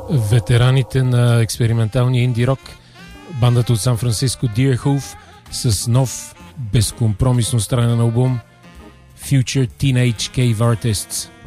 ветераните на експерименталния инди рок, бандата от Сан Франциско Deerhoof с нов безкомпромисно странен албум Future Teenage Cave Artists.